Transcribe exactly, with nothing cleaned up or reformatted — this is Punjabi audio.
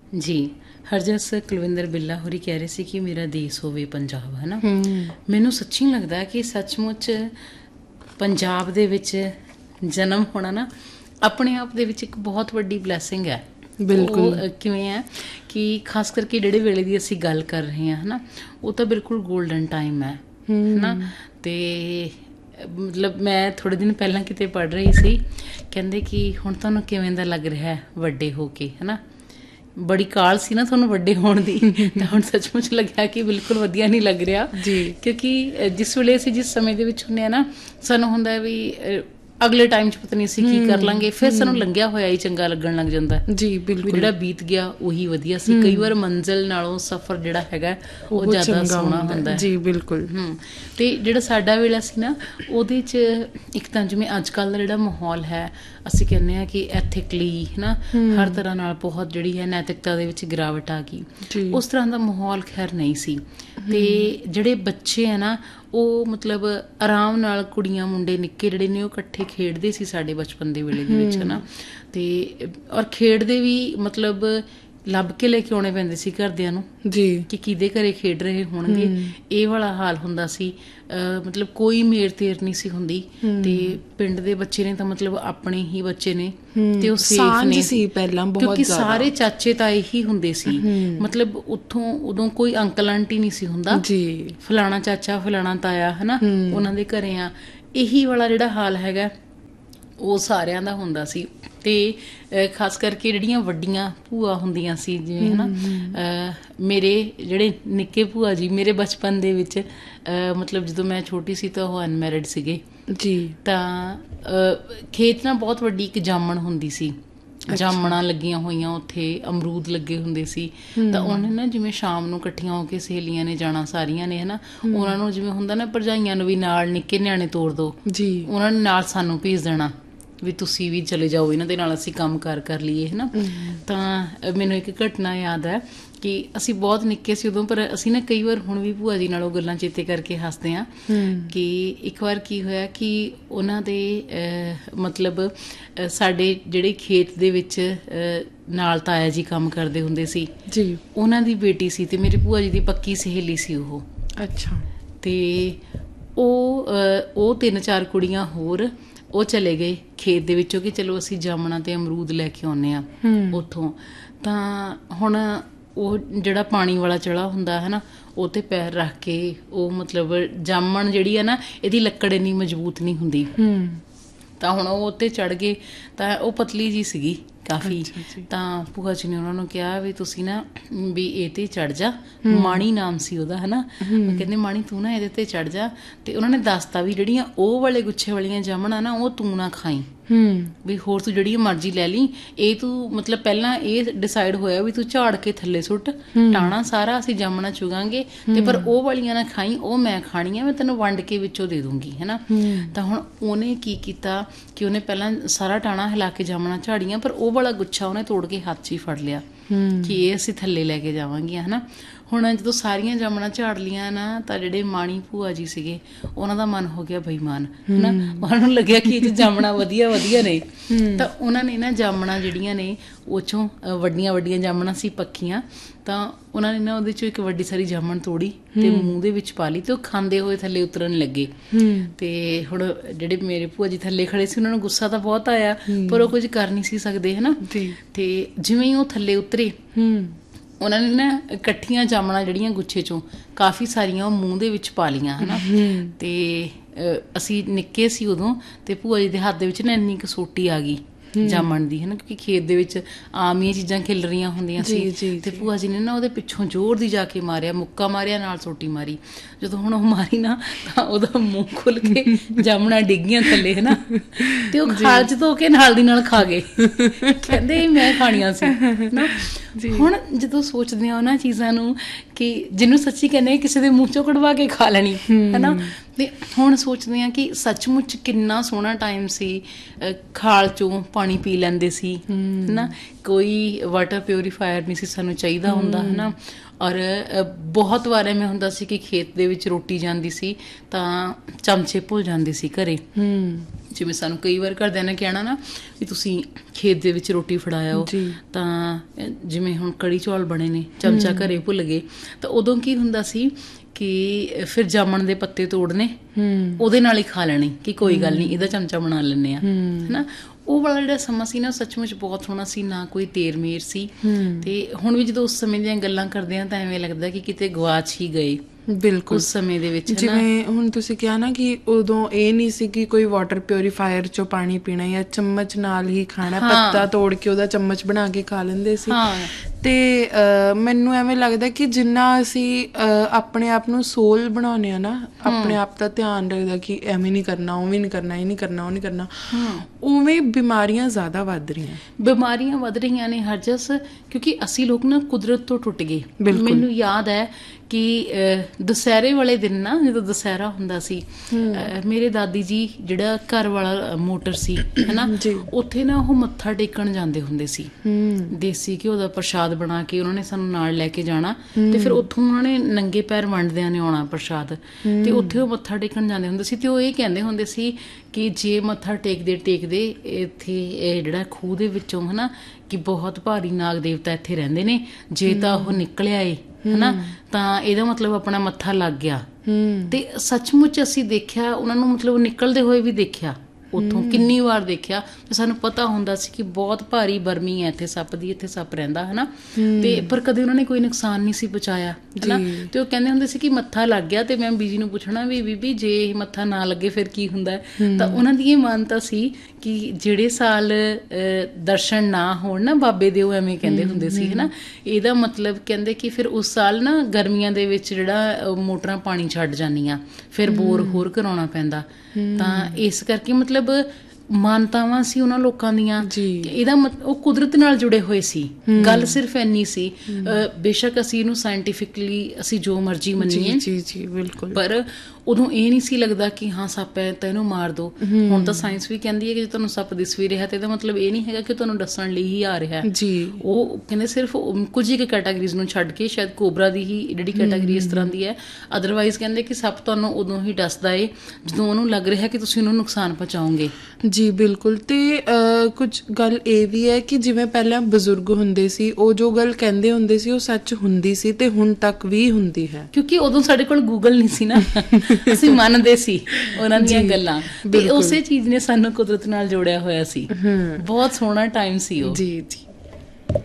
ਜੀ ਹਰਜਸ ਕੁਲਵਿੰਦਰ ਬਿੱਲਾ ਹੋਰੀ ਕਹਿ ਰਹੇ ਸੀ ਕਿ ਮੇਰਾ ਦੇਸ਼ ਹੋਵੇ ਪੰਜਾਬ, ਹੈ ਨਾ। ਮੈਨੂੰ ਸੱਚੀ ਲੱਗਦਾ ਕਿ ਸੱਚਮੁੱਚ ਪੰਜਾਬ ਦੇ ਵਿੱਚ ਜਨਮ ਹੋਣਾ ਨਾ ਆਪਣੇ ਆਪ ਦੇ ਵਿੱਚ ਇੱਕ ਬਹੁਤ ਵੱਡੀ ਬਲੈਸਿੰਗ ਹੈ। ਬਿਲਕੁਲ। ਕਿਵੇਂ ਹੈ ਕਿ ਖਾਸ ਕਰਕੇ ਜਿਹੜੇ ਵੇਲੇ ਦੀ ਅਸੀਂ ਗੱਲ ਕਰ ਰਹੇ ਹਾਂ, ਹੈ ਨਾ, ਉਹ ਤਾਂ ਬਿਲਕੁਲ ਗੋਲਡਨ ਟਾਈਮ ਹੈ, ਹੈ ਨਾ। ਅਤੇ ਮਤਲਬ ਮੈਂ ਥੋੜ੍ਹੇ ਦਿਨ ਪਹਿਲਾਂ ਕਿਤੇ ਪੜ੍ਹ ਰਹੀ ਸੀ, ਕਹਿੰਦੇ ਕਿ ਹੁਣ ਤੁਹਾਨੂੰ ਕਿਵੇਂ ਦਾ ਲੱਗ ਰਿਹਾ ਵੱਡੇ ਹੋ ਕੇ, ਹੈ ਨਾ। ਬੜੀ ਕਾਹਲ ਸੀ ਨਾ ਤੁਹਾਨੂੰ ਵੱਡੇ ਹੋਣ ਦੀ, ਤਾਂ ਹੁਣ ਸੱਚਮੁੱਚ ਲੱਗਿਆ ਕਿ ਬਿਲਕੁਲ ਵਧੀਆ ਨਹੀਂ ਲੱਗ ਰਿਹਾ ਜੀ। ਕਿਉਂਕਿ ਜਿਸ ਵੇਲੇ ਅਸੀਂ ਜਿਸ ਸਮੇਂ ਦੇ ਵਿੱਚ ਹੁੰਦੇ ਹਾਂ ਨਾ, ਸਾਨੂੰ ਹੁੰਦਾ ਵੀ ਅਗਲੇ ਟਾਈਮ 'ਚ ਪਤਾ ਨਹੀਂ ਅਸੀਂ ਕੀ ਕਰ ਲਾਂਗੇ, ਫਿਰ ਸਾਨੂੰ ਲੰਘਿਆ ਹੋਇਆ ਹੀ ਚੰਗਾ ਲੱਗਣ ਲੱਗ ਜਾਂਦਾ ਜੀ। ਬਿਲਕੁਲ, ਜਿਹੜਾ ਬੀਤ ਗਿਆ ਉਹੀ ਵਧੀਆ ਸੀ। ਕਈ ਵਾਰ ਮੰਜ਼ਿਲ ਨਾਲੋਂ ਸਫ਼ਰ ਜਿਹੜਾ ਹੈਗਾ ਉਹ ਜ਼ਿਆਦਾ ਸੋਹਣਾ ਹੁੰਦਾ ਜੀ। ਬਿਲਕੁਲ। ਹੂੰ ਅਤੇ ਜਿਹੜਾ ਸਾਡਾ ਵੇਲਾ ਸੀ ਨਾ, ਉਹਦੇ 'ਚ ਇੱਕ ਤਾਂ ਜਿਵੇਂ ਅੱਜ ਕੱਲ੍ਹ ਦਾ ਜਿਹੜਾ ਮਾਹੌਲ ਹੈ, ਅਸੀਂ ਕਹਿੰਦੇ ਹਾਂ ਕਿ ਐਥਿਕਲੀ, ਹੈ ਨਾ, ਹਰ ਤਰ੍ਹਾਂ ਨਾਲ ਬਹੁਤ ਜਿਹੜੀ ਹੈ ਨੈਤਿਕਤਾ ਦੇ ਵਿੱਚ ਗਿਰਾਵਟ ਆ ਗਈ। ਉਸ ਤਰ੍ਹਾਂ ਦਾ ਮਾਹੌਲ ਖੈਰ ਨਹੀਂ ਸੀ। ਅਤੇ ਜਿਹੜੇ ਬੱਚੇ ਹੈ ਨਾ, ਉਹ ਮਤਲਬ ਆਰਾਮ ਨਾਲ ਕੁੜੀਆਂ ਮੁੰਡੇ ਨਿੱਕੇ ਜਿਹੜੇ ਨੇ ਉਹ ਇਕੱਠੇ ਖੇਡਦੇ ਸੀ ਸਾਡੇ ਬਚਪਨ ਦੇ ਵੇਲੇ ਦੇ ਵਿੱਚ, ਹੈ ਨਾ। ਅਤੇ ਔਰ ਖੇਡਦੇ ਵੀ ਮਤਲਬ ਲੱਭ ਕੇ ਲੈ ਕੇ ਆਉਣੇ ਪੈਂਦੇ ਸੀ ਘਰਦਿਆਂ ਨੂੰ ਜੀ, ਕਿ ਕਿਹਦੇ ਘਰੇ ਖੇਡ ਰਹੇ ਹੋਣਗੇ, ਇਹ ਵਾਲਾ ਹਾਲ ਹੁੰਦਾ ਸੀ। ਮਤਲਬ ਕੋਈ ਮੇਰ ਤੇਰ ਨਹੀਂ ਸੀ ਹੁੰਦੀ, ਅਤੇ ਪਿੰਡ ਦੇ ਬੱਚੇ ਨੇ ਤਾਂ ਮਤਲਬ ਆਪਣੇ ਹੀ ਬੱਚੇ ਨੇ, ਅਤੇ ਉਹ ਸੇਫ ਨੇ ਸੀ ਪਹਿਲਾਂ, ਕਿਉਂਕਿ ਸਾਰੇ ਚਾਚੇ ਤਾਏ ਹੀ ਹੁੰਦੇ ਸੀ। ਮਤਲਬ ਉੱਥੋਂ ਉਦੋਂ ਕੋਈ ਅੰਕਲ ਆਂਟੀ ਨਹੀਂ ਸੀ ਹੁੰਦਾ ਜੀ, ਫਲਾਣਾ ਚਾਚਾ ਫਲਾਣਾ ਤਾਇਆ, ਹੈ ਨਾ, ਉਹਨਾਂ ਦੇ ਘਰੇ ਆ। ਇਹੀ ਵਾਲਾ ਜਿਹੜਾ ਹਾਲ ਹੈਗਾ ਉਹ ਸਾਰਿਆਂ ਦਾ ਹੁੰਦਾ ਸੀ। ਅਤੇ ਖਾਸ ਕਰਕੇ ਜਿਹੜੀਆਂ ਵੱਡੀਆਂ ਭੂਆ ਹੁੰਦੀਆਂ ਸੀ, ਜਿਵੇਂ, ਹੈ ਨਾ, ਮੇਰੇ ਜਿਹੜੇ ਨਿੱਕੇ ਭੂਆ ਜੀ ਮੇਰੇ ਬਚਪਨ ਦੇ ਵਿੱਚ, ਮਤਲਬ ਜਦੋਂ ਮੈਂ ਛੋਟੀ ਸੀ ਤਾਂ ਉਹ ਅਨਮੈਰਿਡ ਸੀਗੇ ਜੀ। ਤਾਂ ਖੇਤ ਨਾਲ ਬਹੁਤ ਵੱਡੀ ਇੱਕ ਜਾਮਣ ਹੁੰਦੀ ਸੀ, ਜਾਮਣਾਂ ਲੱਗੀਆਂ ਹੋਈਆਂ ਉੱਥੇ, ਅਮਰੂਦ ਲੱਗੇ ਹੁੰਦੇ ਸੀ। ਤਾਂ ਉਹਨੇ ਨਾ ਜਿਵੇਂ ਸ਼ਾਮ ਨੂੰ ਇਕੱਠੀਆਂ ਹੋ ਕੇ ਸਹੇਲੀਆਂ ਨੇ ਜਾਣਾ ਸਾਰੀਆਂ ਨੇ, ਹੈ ਨਾ, ਉਹਨਾਂ ਨੂੰ ਜਿਵੇਂ ਹੁੰਦਾ ਨਾ ਭਰਜਾਈਆਂ ਨੂੰ ਵੀ ਨਾਲ ਨਿੱਕੇ ਨਿਆਣੇ ਤੋਰ ਦਿਓ ਜੀ, ਉਹਨਾਂ ਨੇ ਨਾਲ ਸਾਨੂੰ ਭੇਜ ਦੇਣਾ ਵੀ ਤੁਸੀਂ ਵੀ ਚਲੇ ਜਾਓ ਇਹਨਾਂ ਦੇ ਨਾਲ, ਅਸੀਂ ਕੰਮ ਕਾਰ ਕਰ ਲਈਏ, ਹੈ ਨਾ। ਤਾਂ ਮੈਨੂੰ ਇੱਕ ਘਟਨਾ ਯਾਦ ਹੈ ਕਿ ਅਸੀਂ ਬਹੁਤ ਨਿੱਕੇ ਸੀ ਉਦੋਂ, ਪਰ ਅਸੀਂ ਨਾ ਕਈ ਵਾਰ ਹੁਣ ਵੀ ਭੂਆ ਜੀ ਨਾਲ ਉਹ ਗੱਲਾਂ ਚੇਤੇ ਕਰਕੇ ਹੱਸਦੇ ਹਾਂ ਕਿ ਇੱਕ ਵਾਰ ਕੀ ਹੋਇਆ ਕਿ ਉਹਨਾਂ ਦੇ ਮਤਲਬ ਸਾਡੇ ਜਿਹੜੇ ਖੇਤ ਦੇ ਵਿੱਚ ਨਾਲ ਤਾਇਆ ਜੀ ਕੰਮ ਕਰਦੇ ਹੁੰਦੇ ਸੀ ਜੀ, ਉਹਨਾਂ ਦੀ ਬੇਟੀ ਸੀ ਅਤੇ ਮੇਰੀ ਭੂਆ ਜੀ ਦੀ ਪੱਕੀ ਸਹੇਲੀ ਸੀ ਉਹ। ਅੱਛਾ। ਅਤੇ ਉਹ ਉਹ ਤਿੰਨ ਚਾਰ ਕੁੜੀਆਂ ਹੋਰ ਉਹ ਚਲੇ ਗਏ ਖੇਤ ਦੇ ਵਿੱਚੋਂ ਕਿ ਚਲੋ ਅਸੀਂ ਜਾਮਣਾ ਅਤੇ ਅਮਰੂਦ ਲੈ ਕੇ ਆਉਂਦੇ ਹਾਂ ਉੱਥੋਂ। ਤਾਂ ਹੁਣ ਉਹ ਜਿਹੜਾ ਪਾਣੀ ਵਾਲਾ ਚੜਾ ਹੁੰਦਾ ਹੈ ਨਾ, ਉਹ 'ਤੇ ਪੈਰ ਰੱਖ ਕੇ ਉਹ ਮਤਲਬ ਜਾਮਣ ਜਿਹੜੀ ਹੈ ਨਾ, ਇਹਦੀ ਲੱਕੜ ਇੰਨੀ ਮਜ਼ਬੂਤ ਨਹੀਂ ਹੁੰਦੀ, ਤਾਂ ਹੁਣ ਉਹ ਉੱਤੇ ਚੜ੍ਹ ਗਏ। ਤਾਂ ਉਹ ਪਤਲੀ ਜੀ ਸੀਗੀ ਕਾਫੀ, ਤਾਂ ਭੂਆ ਜੀ ਨੇ ਉਹਨਾਂ ਨੂੰ ਕਿਹਾ ਵੀ ਤੁਸੀਂ ਨਾ ਵੀ ਇਹ 'ਤੇ ਚੜ੍ਹ ਜਾ, ਮਾਣੀ ਨਾਮ ਸੀ ਉਹਦਾ, ਹੈ ਨਾ। ਕਹਿੰਦੇ ਮਾਣੀ ਤੂੰ ਨਾ ਇਹਦੇ 'ਤੇ ਚੜ੍ਹ ਜਾ, ਅਤੇ ਉਹਨਾਂ ਨੇ ਦੱਸਤਾ ਵੀ ਜਿਹੜੀਆਂ ਉਹ ਵਾਲੇ ਗੁੱਛੇ ਵਾਲੀਆਂ ਜਾਮਣਾਂ ਨਾ ਉਹ ਤੂੰ ਨਾ ਖਾਈ, ਵੀ ਹੋਰ ਤੂੰ ਜਿਹੜੀ ਮਰਜ਼ੀ ਲੈ ਲਈ, ਇਹ ਤੂੰ ਮਤਲਬ ਪਹਿਲਾਂ ਇਹ ਡਿਸਾਈਡ ਹੋਇਆ ਵੀ ਤੂੰ ਝਾੜ ਕੇ ਥੱਲੇ ਸੁੱਟ, ਟਾਣਾ ਸਾਰਾ ਅਸੀਂ ਜਾਮਣਾ ਚੁਗਾਂਗੇ, ਅਤੇ ਪਰ ਉਹ ਵਾਲੀਆਂ ਨਾ ਖਾਈ, ਉਹ ਮੈਂ ਖਾਣੀਆਂ, ਮੈਂ ਤੈਨੂੰ ਵੰਡ ਕੇ ਵਿੱਚੋਂ ਦੇ ਦੂੰਗੀ, ਹੈ ਨਾ। ਤਾਂ ਹੁਣ ਉਹਨੇ ਕੀ ਕੀਤਾ ਕਿ ਉਹਨੇ ਪਹਿਲਾਂ ਸਾਰਾ ਟਾਣਾ ਹਿਲਾ ਕੇ ਜਾਮਣਾ ਝਾੜੀਆਂ, ਪਰ ਉਹ ਵਾਲਾ ਗੁੱਛਾ ਉਹਨੇ ਤੋੜ ਕੇ ਹੱਥ 'ਚ ਹੀ ਫੜ ਲਿਆ ਕਿ ਇਹ ਅਸੀਂ ਥੱਲੇ ਲੈ ਕੇ ਜਾਵਾਂਗੀਆਂ, ਹੈ ਨਾ। ਹੁਣ ਜਦੋਂ ਸਾਰੀਆਂ ਜਾਮਣਾ ਝਾੜ ਲੀਆਂ ਨਾ, ਤਾਂ ਜਿਹੜੇ ਮਾਣੀ ਭੂਆ ਜੀ ਸੀਗੇ ਉਹਨਾਂ ਦਾ ਮਨ ਹੋ ਗਿਆ ਬੇਈਮਾਨ, ਹੈ ਨਾ। ਉਹਨਾਂ ਨੂੰ ਲੱਗਿਆ ਕਿ ਇਹ 'ਚ ਜਾਮਣਾ ਵਧੀਆ ਵਧੀਆ ਨੇ, ਤਾਂ ਉਹਨਾਂ ਨੇ ਨਾ ਜਾਮਣਾ ਜਿਹੜੀਆਂ ਨੇ ਉਹ 'ਚੋਂ ਵੱਡੀਆਂ ਵੱਡੀਆਂ ਜਾਮਣਾ ਸੀ ਪੱਕੀਆਂ, ਤਾਂ ਉਹਨਾਂ ਨੇ ਨਾ ਉਹਦੇ 'ਚੋਂ ਇੱਕ ਵੱਡੀ ਸਾਰੀ ਜਾਮਣ ਤੋੜੀ ਅਤੇ ਮੂੰਹ ਦੇ ਵਿੱਚ ਪਾ ਲਈ, ਅਤੇ ਉਹ ਖਾਂਦੇ ਹੋਏ ਥੱਲੇ ਉਤਰਨ ਲੱਗੇ। ਅਤੇ ਹੁਣ ਜਿਹੜੇ ਮੇਰੇ ਭੂਆ ਜੀ ਥੱਲੇ ਖੜ੍ਹੇ ਸੀ ਉਹਨਾਂ ਨੂੰ ਗੁੱਸਾ ਤਾਂ ਬਹੁਤ ਆਇਆ, ਪਰ ਉਹ ਕੁਝ ਕਰ ਨਹੀਂ ਸੀ ਸਕਦੇ, ਹੈ ਨਾ। ਅਤੇ ਜਿਵੇਂ ਹੀ ਉਹ ਥੱਲੇ ਉਤਰੇ, ਉਹਨਾਂ ਨੇ ਨਾ ਇਕੱਠੀਆਂ ਜਾਮਣਾ ਜਿਹੜੀਆਂ ਗੁੱਛੇ 'ਚੋਂ ਕਾਫੀ ਸਾਰੀਆਂ ਉਹ ਮੂੰਹ ਦੇ ਵਿੱਚ ਪਾ ਲਈਆਂ, ਹੈ ਨਾ। ਅਤੇ ਅਸੀਂ ਨਿੱਕੇ ਸੀ ਉਦੋਂ, ਅਤੇ ਭੂਆ ਜੀ ਦੇ ਹੱਥ ਦੇ ਵਿੱਚ ਨਾ ਇੰਨੀ ਕੁ ਸੋਟੀ ਆ ਗਈ ਜਾਮਣ ਦੀ, ਹੈ ਨਾ, ਕਿਉਂਕਿ ਖੇਤ ਦੇ ਵਿੱਚ ਆਮ ਹੀ ਚੀਜ਼ਾਂ ਖਿਲ ਰਹੀਆਂ ਹੁੰਦੀਆਂ ਸੀ। ਅਤੇ ਭੂਆ ਜੀ ਨੇ ਨਾ ਉਹਦੇ ਪਿੱਛੋਂ ਜ਼ੋਰ ਦੀ ਜਾ ਕੇ ਮਾਰਿਆ, ਮੁੱਕਾ ਮਾਰਿਆ, ਨਾਲ ਸੋਟੀ ਮਾਰੀ। ਜਦੋਂ ਹੁਣ ਉਹ ਮਾਰੀ ਨਾ, ਤਾਂ ਉਹਦਾ ਮੂੰਹ ਖੁੱਲ੍ਹ ਕੇ ਜਾਮਣਾ ਡਿੱਗੀਆਂ ਥੱਲੇ, ਹੈ ਨਾ, ਅਤੇ ਉਹ ਖਾਲ 'ਚ ਧੋ ਕੇ ਨਾਲ ਦੀ ਨਾਲ ਖਾ ਗਏ, ਕਹਿੰਦੇ ਮੈਂ ਖਾਣੀਆਂ ਸੀ ਨਾ। ਹੁਣ ਜਦੋਂ ਸੋਚਦੇ ਹਾਂ ਉਹਨਾਂ ਚੀਜ਼ਾਂ ਨੂੰ ਕਿ ਜਿਹਨੂੰ ਸੱਚੀ ਕਹਿੰਦੇ ਕਿਸੇ ਦੇ ਮੂੰਹ 'ਚੋਂ ਕਢਵਾ ਕੇ ਖਾ ਲੈਣੀ, ਹੈ ਨਾ, ਅਤੇ ਹੁਣ ਸੋਚਦੇ ਹਾਂ ਕਿ ਸੱਚਮੁੱਚ ਕਿੰਨਾ ਸੋਹਣਾ ਟਾਈਮ ਸੀ। ਖਾਲ 'ਚੋਂ ਪਾਣੀ ਪੀ ਲੈਂਦੇ ਸੀ, ਹੈ ਨਾ, ਕੋਈ ਵਾਟਰ ਪਿਊਰੀਫਾਇਰ ਨਹੀਂ ਸੀ ਸਾਨੂੰ ਚਾਹੀਦਾ ਹੁੰਦਾ, ਹੈ ਨਾ। ਔਰ ਬਹੁਤ ਵਾਰ ਐਵੇਂ ਹੁੰਦਾ ਸੀ ਕਿ ਖੇਤ ਦੇ ਵਿੱਚ ਰੋਟੀ ਜਾਂਦੀ ਸੀ ਤਾਂ ਚਮਚੇ ਭੁੱਲ ਜਾਂਦੇ ਸੀ ਘਰੇ, ਜਿਵੇਂ ਸਾਨੂੰ ਕਈ ਵਾਰ ਘਰਦਿਆਂ ਨੇ ਕਹਿਣਾ ਨਾ ਵੀ ਤੁਸੀਂ ਖੇਤ ਦੇ ਵਿੱਚ ਰੋਟੀ ਫੜਾਇਓ, ਤਾਂ ਜਿਵੇਂ ਹੁਣ ਕੜੀ ਚੌਲ ਬਣੇ ਨੇ, ਚਮਚਾ ਘਰੇ ਭੁੱਲ ਗਏ, ਤਾਂ ਉਦੋਂ ਕੀ ਹੁੰਦਾ ਸੀ ਕਿ ਫਿਰ ਜਾਮਣ ਦੇ ਪੱਤੇ ਤੋੜਨੇ, ਉਹਦੇ ਨਾਲ ਹੀ ਖਾ ਲੈਣੇ ਕਿ ਕੋਈ ਗੱਲ ਨਹੀਂ ਇਹਦਾ ਚਮਚਾ ਬਣਾ ਲੈਂਦੇ ਆ, ਹਨਾ। ਉਹ ਵਾਲਾ ਜਿਹੜਾ ਸਮਾਂ ਸੀ ਨਾ ਸੱਚਮੁੱਚ ਬਹੁਤ ਸੋਹਣਾ ਸੀ, ਨਾ ਕੋਈ ਤੇਰ ਮੇਰ ਸੀ। ਤੇ ਹੁਣ ਵੀ ਜਦੋਂ ਉਸ ਸਮੇਂ ਦੀਆਂ ਗੱਲਾਂ ਕਰਦੇ ਹਾਂ ਤਾਂ ਐਵੇਂ ਲੱਗਦਾ ਕਿ ਕਿਤੇ ਗਵਾਚ ਹੀ ਗਏ ਬਿਲਕੁਲ ਉਸ ਸਮੇਂ ਦੇ ਵਿੱਚ। ਜਿਵੇਂ ਹੁਣ ਤੁਸੀਂ ਕਿਹਾ ਨਾ ਕਿ ਉਦੋਂ ਇਹ ਨਹੀਂ ਸੀ ਕਿ ਕੋਈ ਵਾਟਰ ਪਿਊਰੀਫਾਇਰ ਚੋਂ ਪਾਣੀ ਪੀਣਾ ਜਾਂ ਚਮਚ ਨਾਲ ਹੀ ਖਾਣਾ, ਪੱਤਾ ਤੋੜ ਕੇ ਉਹਦਾ ਚਮਚ ਬਣਾ ਕੇ ਖਾ ਲੈਂਦੇ ਸੀ। ਤੇ ਮੈਨੂੰ ਐਵੇਂ ਲੱਗਦਾ ਕਿ ਜਿੰਨਾ ਅਸੀਂ ਆਪਣੇ ਆਪ ਨੂੰ ਸੋਲ ਬਣਾਉਂਦੇ ਹਾਂ ਨਾ, ਆਪਣੇ ਆਪ ਦਾ ਧਿਆਨ ਰੱਖਦਾ ਕਿ ਐਵੇਂ ਨਹੀਂ ਕਰਨਾ, ਉਵੇਂ ਨਹੀਂ ਕਰਨਾ, ਇਹ ਨਹੀਂ ਕਰਨਾ, ਉਹ ਨਹੀਂ ਕਰਨਾ, ਉਵੇਂ ਬਿਮਾਰੀਆਂ ਜ਼ਿਆਦਾ ਵੱਧ ਰਹੀਆਂ ਬਿਮਾਰੀਆਂ ਵੱਧ ਰਹੀਆਂ ਨੇ ਹਰਜਸ, ਕਿਉਂਕਿ ਅਸੀਂ ਲੋਕ ਨਾ ਕੁਦਰਤ ਤੋਂ ਟੁੱਟ ਗਏ। ਮੈਨੂੰ ਯਾਦ ਹੈ ਕਿ ਦੁਸਹਿਰੇ ਵਾਲੇ ਦਿਨ ਨਾ, ਜਦੋਂ ਦੁਸਹਿਰਾ ਹੁੰਦਾ ਸੀ, ਮੇਰੇ ਦਾਦੀ ਜੀ ਜਿਹੜਾ ਘਰ ਵਾਲਾ ਮੋਟਰ ਸੀ ਹਨਾ, ਉੱਥੇ ਨਾ ਉਹ ਮੱਥਾ ਟੇਕਣ ਜਾਂਦੇ ਹੁੰਦੇ ਸੀ। ਦੇਸੀ ਘਿਓ ਦਾ ਪ੍ਰਸ਼ਾਦ ਬਣਾ ਕੇ ਉਹਨਾਂ ਨੇ ਸਾਨੂੰ ਨਾਲ ਲੈ ਕੇ ਜਾਣਾ, ਤੇ ਫਿਰ ਉੱਥੋਂ ਉਹਨਾਂ ਨੇ ਨੰਗੇ ਪੈਰ ਵੰਡਦਿਆਂ ਨੇ ਆਉਣਾ ਪ੍ਰਸ਼ਾਦ, ਤੇ ਉੱਥੇ ਉਹ ਮੱਥਾ ਟੇਕਣ ਜਾਂਦੇ ਹੁੰਦੇ ਸੀ। ਤੇ ਉਹ ਇਹ ਕਹਿੰਦੇ ਹੁੰਦੇ ਸੀ ਕਿ ਜੇ ਮੱਥਾ ਟੇਕਦੇ ਟੇਕਦੇ ਇੱਥੇ ਇਹ ਜਿਹੜਾ ਖੂਹ ਦੇ ਵਿੱਚੋਂ ਹਨਾ ਕਿ ਬਹੁਤ ਭਾਰੀ ਨਾਗ ਦੇਵਤਾ ਇੱਥੇ ਰਹਿੰਦੇ ਨੇ, ਜੇ ਤਾਂ ਉਹ ਨਿਕਲਿਆ ਏ ਹਨਾ ਤਾਂ ਇਹਦਾ ਮਤਲਬ ਆਪਣਾ ਮੱਥਾ ਲੱਗ ਗਿਆ। ਤੇ ਸੱਚਮੁੱਚ ਅਸੀਂ ਦੇਖਿਆ ਉਹਨਾਂ ਨੂੰ, ਮਤਲਬ ਨਿਕਲਦੇ ਹੋਏ ਵੀ ਦੇਖਿਆ, ਉੱਥੋਂ ਕਿੰਨੀ ਵਾਰ ਦੇਖਿਆ। ਤੇ ਸਾਨੂੰ ਪਤਾ ਹੁੰਦਾ ਸੀ ਕਿ ਬਹੁਤ ਭਾਰੀ ਬਰਮੀ ਹੈ ਇੱਥੇ ਸੱਪ ਦੀ, ਇੱਥੇ ਸੱਪ ਰਹਿੰਦਾ ਹਨਾ, ਤੇ ਪਰ ਕਦੇ ਉਹਨਾਂ ਨੇ ਕੋਈ ਨੁਕਸਾਨ ਨਹੀਂ ਸੀ ਪਹੁੰਚਾਇਆ ਹਨਾ। ਤੇ ਉਹ ਕਹਿੰਦੇ ਹੁੰਦੇ ਸੀ ਕਿ ਮੱਥਾ ਲੱਗ ਗਿਆ, ਤੇ ਮੈਂ ਬੀਜੀ ਨੂੰ ਪੁੱਛਣਾ ਵੀ ਬੀਬੀ ਜੇ ਇਹ ਮੱਥਾ ਨਾ ਲੱਗੇ ਫਿਰ ਕੀ ਹੁੰਦਾ, ਤਾਂ ਉਹਨਾਂ ਦੀ ਇਹ ਮਾਨਤਾ ਸੀ ਕਿ ਜਿਹੜੇ ਸਾਲ ਦਰਸ਼ਨ ਨਾ ਹੋਣ ਨਾ ਬਾਬੇ ਦੇ, ਉਹ ਐਵੇਂ ਕਹਿੰਦੇ ਹੁੰਦੇ ਸੀ ਹਨਾ, ਇਹਦਾ ਮਤਲਬ ਕਹਿੰਦੇ ਕਿ ਫਿਰ ਉਸ ਸਾਲ ਨਾ ਗਰਮੀਆਂ ਦੇ ਵਿੱਚ ਜਿਹੜਾ ਮੋਟਰਾਂ ਪਾਣੀ ਛੱਡ ਜਾਂਦੀਆਂ, ਫਿਰ ਬੋਰ ਹੋਰ ਕਰਾਉਣਾ ਪੈਂਦਾ। ਤਾਂ ਇਸ ਕਰਕੇ ਮਤਲਬ ਮਾਨਤਾਵਾਂ ਸੀ ਉਹਨਾਂ ਲੋਕਾਂ ਦੀਆਂ, ਇਹਦਾ ਮਤਲਬ ਉਹ ਕੁਦਰਤ ਨਾਲ ਜੁੜੇ ਹੋਏ ਸੀ। ਗੱਲ ਸਿਰਫ ਇੰਨੀ ਸੀ, ਬੇਸ਼ੱਕ ਅਸੀਂ ਇਹਨੂੰ ਸਾਇੰਟੀਫਿਕਲੀ ਅਸੀਂ ਜੋ ਮਰਜ਼ੀ ਮੰਨੀਏ, ਬਿਲਕੁਲ, ਪਰ ਉਦੋਂ ਇਹ ਨਹੀਂ ਸੀ ਲੱਗਦਾ ਕਿ ਹਾਂ ਸੱਪ ਹੈ ਤਾਂ ਇਹਨੂੰ ਮਾਰ ਦੋ। ਹੁਣ ਤਾਂ ਸਾਇੰਸ ਵੀ ਕਹਿੰਦੀ ਹੈ ਕਿ ਜੇ ਤੁਹਾਨੂੰ ਸੱਪ ਦਿਸ ਵੀ ਰਿਹਾ ਤੇ ਇਹਦਾ ਮਤਲਬ ਇਹ ਨਹੀਂ ਹੈਗਾ ਕਿ ਤੁਹਾਨੂੰ ਦੱਸਣ ਲਈ ਹੀ ਆ ਰਿਹਾ ਜੀ। ਉਹ ਕਹਿੰਦੇ ਸਿਰਫ ਕੁਝ ਇੱਕ ਕੈਟਾਗਰੀਜ਼ ਨੂੰ ਛੱਡ ਕੇ, ਸ਼ਾਇਦ ਕੋਬਰਾ ਦੀ ਹੀ ਜਿਹੜੀ ਕੈਟਾਗਰੀ ਇਸ ਤਰ੍ਹਾਂ ਦੀ ਹੈ, ਅਦਰਵਾਈਜ਼ ਕਹਿੰਦੇ ਕਿ ਸੱਪ ਤੁਹਾਨੂੰ ਉਦੋਂ ਹੀ ਦੱਸਦਾ ਏ ਜਦੋਂ ਉਹਨੂੰ ਲੱਗ ਰਿਹਾ ਕਿ ਤੁਸੀਂ ਉਹਨੂੰ ਨੁਕਸਾਨ ਪਹੁੰਚਾਓਗੇ। ਜੀ ਬਿਲਕੁਲ। ਤੇ ਕੁਝ ਗੱਲ ਇਹ ਵੀ ਹੈ ਕਿ ਜਿਵੇਂ ਪਹਿਲਾਂ ਬਜ਼ੁਰਗ ਹੁੰਦੇ ਸੀ, ਉਹ ਜੋ ਗੱਲ ਕਹਿੰਦੇ ਹੁੰਦੇ ਸੀ ਉਹ ਸੱਚ ਹੁੰਦੀ ਸੀ, ਤੇ ਹੁਣ ਤੱਕ ਵੀ ਹੁੰਦੀ ਹੈ, ਕਿਉਂਕਿ ਉਦੋਂ ਸਾਡੇ ਕੋਲ ਗੂਗਲ ਨਹੀਂ ਸੀ ਨਾ, ਅਸੀਂ ਮੰਨਦੇ ਸੀ ਉਹਨਾਂ ਦੀਆਂ ਗੱਲਾਂ, ਤੇ ਉਸੇ ਚੀਜ਼ ਨੇ ਸਾਨੂੰ ਕੁਦਰਤ ਨਾਲ ਜੋੜਿਆ ਹੋਇਆ ਸੀ। ਬਹੁਤ ਸੋਹਣਾ ਟਾਈਮ ਸੀ ਉਹ। ਜੀ ਜੀ।